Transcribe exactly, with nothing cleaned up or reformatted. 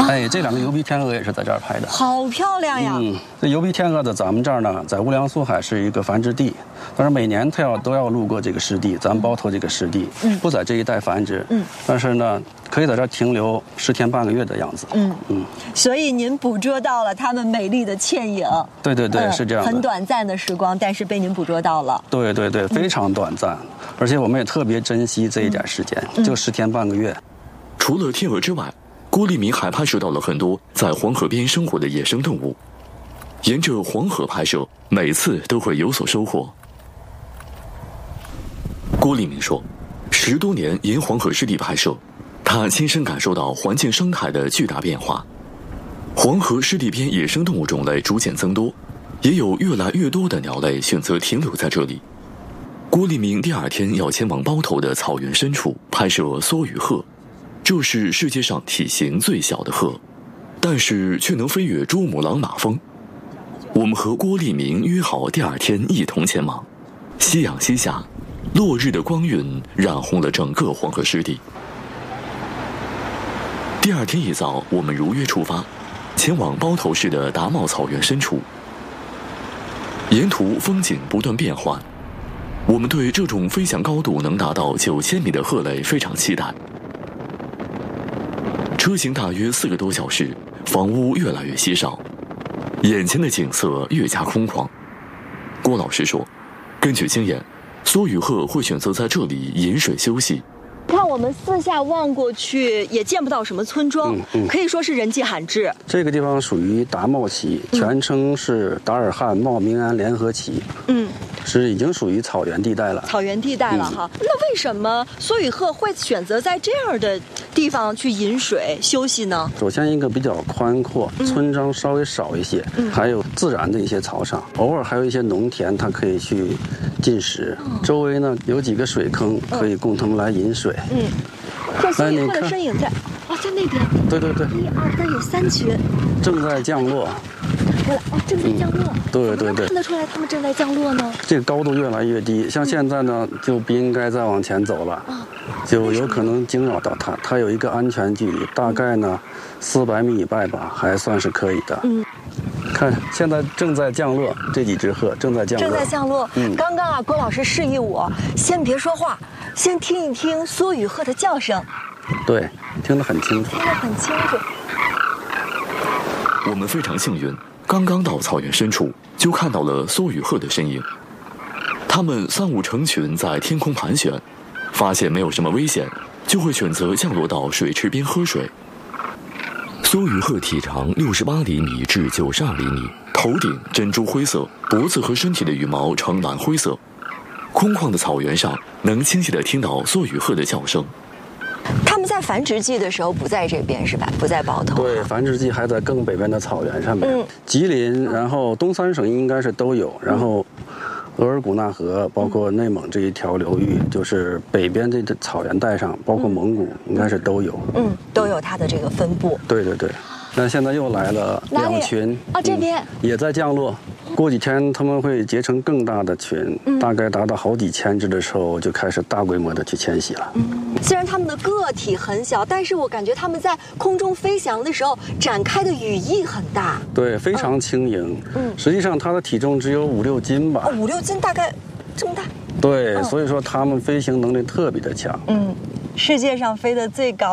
哎，这两个疣鼻天鹅也是在这儿拍的， 好漂亮呀！ 嗯，这疣鼻天鹅在咱们这儿呢，在乌梁苏海是一个繁殖地，但是每年它要都要路过这个湿地，咱们包头这个湿地，嗯，不在这一带繁殖，嗯，但是呢，可以在这儿停留十天半个月的样子，嗯嗯，所以您捕捉到了它们美丽的倩影。 对对对， 嗯、 是这样的， 很短暂的时光，但是被您捕捉到了。 对对对，非常短暂，嗯、而且我们也特别珍惜这一点时间，嗯、就十天半个月。 除了天鹅之外，郭立明还拍摄到了很多在黄河边生活的野生动物。沿着黄河拍摄，每次都会有所收获。郭立明说，十多年沿黄河湿地拍摄，他亲身感受到环境生态的巨大变化。黄河湿地边野生动物种类逐渐增多，也有越来越多的鸟类选择停留在这里。郭立明第二天要前往包头的草原深处拍摄梭羽鹤，这是世界上体型最小的鹤，但是却能飞越珠穆朗玛峰。我们和郭立明约好第二天一同前往。夕阳西下，落日的光晕染红了整个黄河湿地。第二天一早，我们如约出发，前往包头市的达茂草原深处。沿途风景不断变换，我们对这种飞翔高度能达到九千米的鹤类非常期待。车行大约四个多小时，房屋越来越稀少，眼前的景色越加空旷。郭老师说，根据经验，梭羽鹤会选择在这里饮水休息。 看我们四下望过去，也见不到什么村庄，嗯嗯、可以说是人迹罕至。 这个地方属于达茂旗，全称是达尔汉茂明安联合旗。嗯，是已经属于草原地带了。 草原地带了哈。嗯、那为什么梭羽鹤会选择在这样的地方去饮水休息呢？ 首先一个比较宽阔，嗯、村庄稍微少一些，嗯、还有自然的一些草场，偶尔还有一些农田，它可以去进食。嗯、周围呢有几个水坑，可以供他们来饮水。 嗯，这梭羽鹤的身影在，哦，在那边。 对对对。 一二三，有三群。 正在降落。 哦，正在降落。嗯、 对对对。 看得出来他们正在降落呢。 这个高度越来越低，像现在呢，嗯、就不应该再往前走了，嗯、就有可能惊扰到它。它有一个安全距离，大概呢四百米以外吧，还算是可以的。嗯。看，现在正在降落，这几只鹤正在降落。 正在降落。嗯。刚刚啊，郭老师示意我先别说话，先听一听梭羽鹤的叫声。 对，听得很清楚。 听得很清楚。 我们非常幸运，刚刚到草原深处，就看到了梭羽鹤的身影。它们三五成群在天空盘旋，发现没有什么危险，就会选择降落到水池边喝水。梭羽鹤体长六十八厘米至九十二厘米，头顶珍珠灰色，脖子和身体的羽毛呈蓝灰色。空旷的草原上，能清晰地听到梭羽鹤的叫声。 它们在繁殖季的时候不在这边是吧？不在包头。 对，繁殖季还在更北边的草原上面。嗯，吉林，然后东三省应该是都有，然后额尔古纳河，包括内蒙这一条流域，就是北边这个草原带上，包括蒙古，应该是都有。嗯， 都有它的这个分布。 对对对。那现在又来了两群啊，这边、 嗯、也在降落。过几天他们会结成更大的群，嗯、大概达到好几千只的时候，就开始大规模的去迁徙了。 嗯，虽然它们的个体很小，但是我感觉它们在空中飞翔的时候展开的羽翼很大。 对，非常轻盈。嗯，实际上它的体重只有五六斤吧。 哦，五六斤，大概这么大。 对，嗯、所以说它们飞行能力特别的强。 嗯，世界上飞得最高